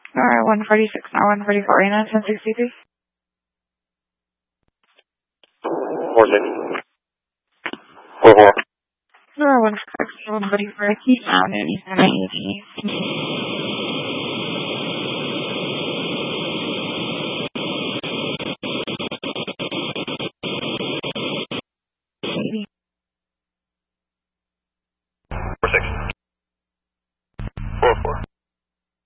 Alright, 146, now 144, 1063. 46. 44. Alright, 146, 144, keep down, and he's